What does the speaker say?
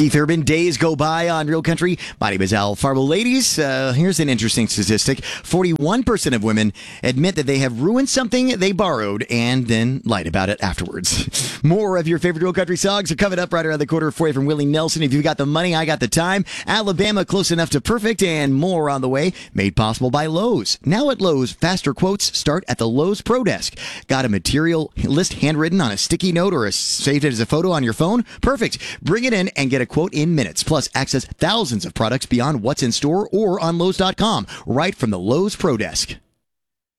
Keith Urban, days go by on Real Country. My name is Al Farbo. Ladies, here's an interesting statistic. 41% of women admit that they have ruined something they borrowed and then lied about it afterwards. More of your favorite Real Country songs are coming up right around the corner for you from Willie Nelson. If you've got the money, I got the time. Alabama, close enough to perfect, and more on the way. Made possible by Lowe's. Now at Lowe's, faster quotes start at the Lowe's Pro Desk. Got a material list handwritten on a sticky note or saved it as a photo on your phone? Perfect. Bring it in and get a quote in minutes. Plus, access thousands of products beyond what's in store or on Lowe's.com right from the Lowe's Pro Desk.